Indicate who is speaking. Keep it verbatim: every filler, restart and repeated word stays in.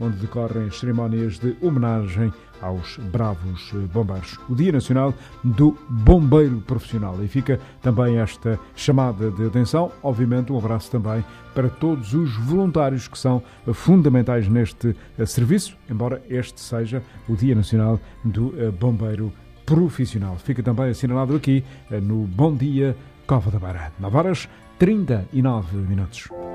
Speaker 1: onde decorrem as cerimónias de homenagem aos bravos bombeiros. O Dia Nacional do Bombeiro Profissional. E fica também esta chamada de atenção, obviamente um abraço também para todos os voluntários que são fundamentais neste serviço, embora este seja o Dia Nacional do Bombeiro Profissional. Fica também assinalado aqui no Bom Dia Cova da Beira. nove horas, trinta e nove minutos.